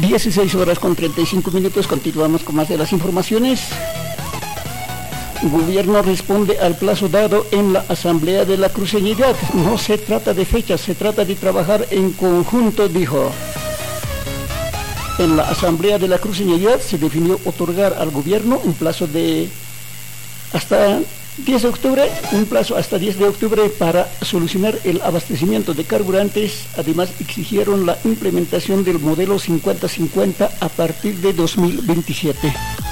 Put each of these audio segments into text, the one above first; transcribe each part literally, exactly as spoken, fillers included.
dieciséis horas con treinta y cinco minutos, continuamos con más de las informaciones. El gobierno responde al plazo dado en la Asamblea de la Cruceñidad. No se trata de fechas, se trata de trabajar en conjunto, dijo. En la Asamblea de la Cruceñidad se definió otorgar al gobierno un plazo de hasta diez de octubre, un plazo hasta diez de octubre para solucionar el abastecimiento de carburantes. Además, exigieron la implementación del modelo cincuenta cincuenta a partir de dos mil veintisiete.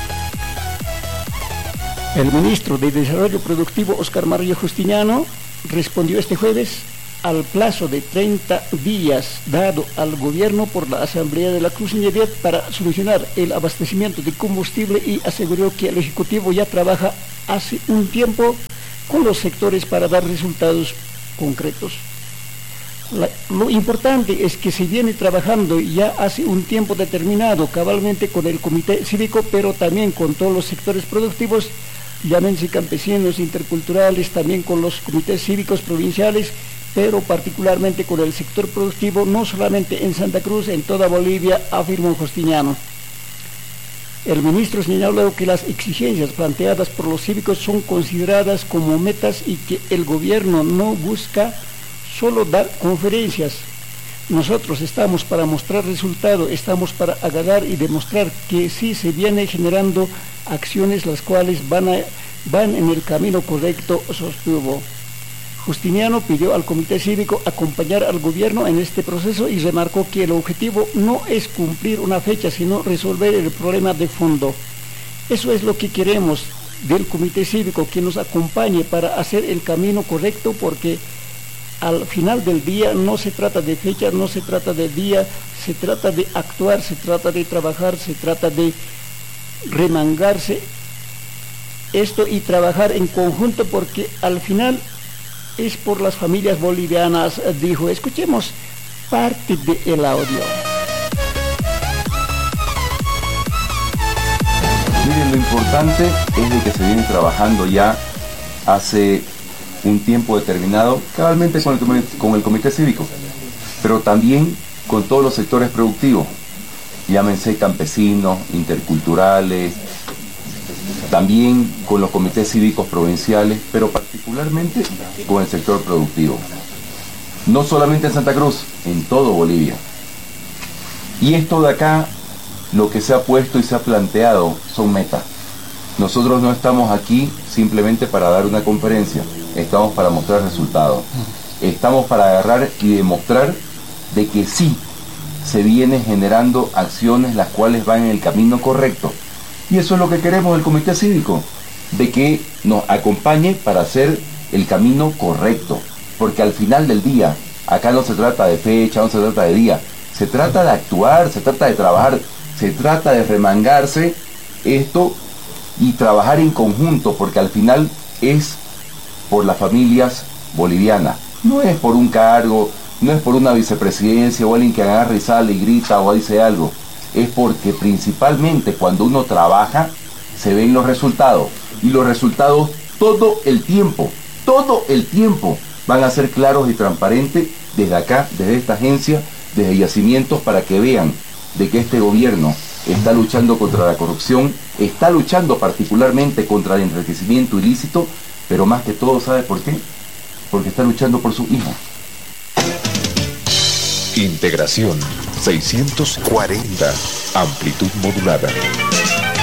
El ministro de Desarrollo Productivo, Oscar Mario Justiniano, respondió este jueves al plazo de treinta días dado al gobierno por la Asamblea de la Cruceñidad para solucionar el abastecimiento de combustible y aseguró que el Ejecutivo ya trabaja hace un tiempo con los sectores para dar resultados concretos. La, lo importante es que se viene trabajando ya hace un tiempo determinado, cabalmente con el Comité Cívico, pero también con todos los sectores productivos, llámense campesinos, interculturales, también con los comités cívicos provinciales, pero particularmente con el sector productivo, no solamente en Santa Cruz, en toda Bolivia, afirmó Justiniano. El ministro señaló que las exigencias planteadas por los cívicos son consideradas como metas y que el gobierno no busca solo dar conferencias. Nosotros estamos para mostrar resultados, estamos para agarrar y demostrar que sí se viene generando acciones las cuales van, a, van en el camino correcto, sostuvo. Justiniano pidió al Comité Cívico acompañar al gobierno en este proceso y remarcó que el objetivo no es cumplir una fecha, sino resolver el problema de fondo. Eso es lo que queremos del Comité Cívico, que nos acompañe para hacer el camino correcto, porque al final del día no se trata de fecha, no se trata de día, se trata de actuar, se trata de trabajar, se trata de remangarse esto y trabajar en conjunto, porque al final es por las familias bolivianas, dijo. Escuchemos parte del audio. Miren, lo importante es de que se viene trabajando ya hace un tiempo determinado, cabalmente con el, con el Comité Cívico, pero también con todos los sectores productivos, llámense campesinos, interculturales, también con los comités cívicos provinciales, pero particularmente con el sector productivo. No solamente en Santa Cruz, en todo Bolivia. Y esto de acá, lo que se ha puesto y se ha planteado son metas. Nosotros no estamos aquí simplemente para dar una conferencia, estamos para mostrar resultados. Estamos para agarrar y demostrar de que sí se vienen generando acciones las cuales van en el camino correcto. Y eso es lo que queremos del Comité Cívico, de que nos acompañe para hacer el camino correcto. Porque al final del día, acá no se trata de fecha, no se trata de día, se trata de actuar, se trata de trabajar, se trata de remangarse esto y trabajar en conjunto, porque al final es por las familias bolivianas. No es por un cargo, no es por una vicepresidencia o alguien que agarra y sale y grita o dice algo. Es porque principalmente cuando uno trabaja se ven los resultados, y los resultados todo el tiempo, todo el tiempo van a ser claros y transparentes desde acá, desde esta agencia, desde Yacimientos, para que vean de que este gobierno está luchando contra la corrupción, está luchando particularmente contra el enriquecimiento ilícito, pero más que todo, ¿sabe por qué? Porque está luchando por su hijo. Integración seiscientos cuarenta, amplitud modulada.